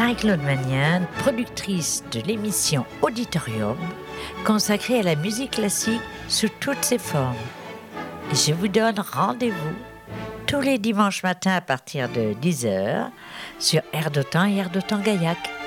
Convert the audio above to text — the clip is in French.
Marie-Claude Magnin, productrice de l'émission Auditorium, consacrée à la musique classique sous toutes ses formes. Je vous donne rendez-vous tous les dimanches matins à partir de 10h sur Air d'Otan et Air d'Otan Gaillac.